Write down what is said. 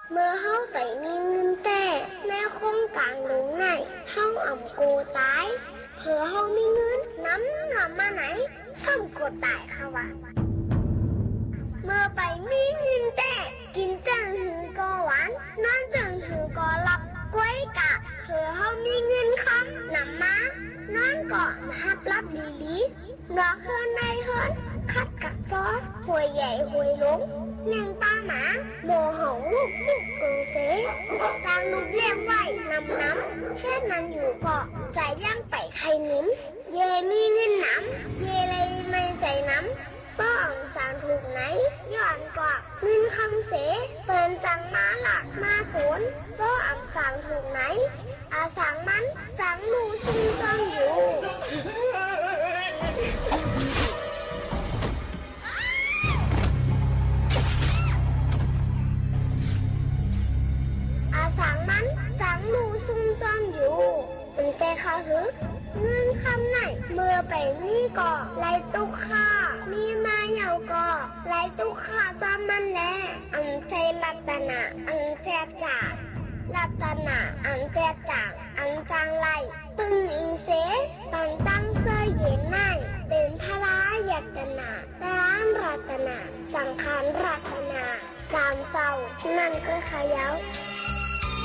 เมื่อเฮาไปมีเงินแต่ในโครงการหรือไงเฮาอ่ำกูตายเผื่อเฮามีเงินน้ำมาไหนซ้ำกูตายค่ะวะเมื่อไปมีเงินแต่กินจังหือก็หวานนอนจังหือก็หลับกล้วยกะเผื่อเฮามีเงินค่ะน้ำมานอนก็หับรับดีๆนอกเฮือนในเฮือนคัดกับซอสหวยใหญ่หวยลงเลี้ยงป้าหมาโมหงลูกกูเสตางลูกเลี้ยงไว้น้ำแค่นั้นอยู่ก็ใจย่างไปใครนิ้มเยมีเงินน้ำเยเลยในใจน้ำป้องสารถูกไหนย้อนกว่าเงินคำเสเปินจังมาหลักมาโขนป้องสารถูกไหนอาสังมันจังลูซุ่มจ้องอยู่สังมันจังลูซุ่มจ้องอยู่เป็นใจเขาหรือเงินคำไหนเมื่อไปนี่ก็ไล่ตุกข้ามีมาเหยาก็ไล่ตุกข้าจอมมันแลอันใจรัตนาอันแจกจ่ารัตนาอันแจกจ่างอันจังไล่ปึงอิงเสตันตั้งเสื้อเย็นในเป็นพระยัตนาร้านรัตนาสังขารรัตนาสามเจ้านั่นก็ขยาว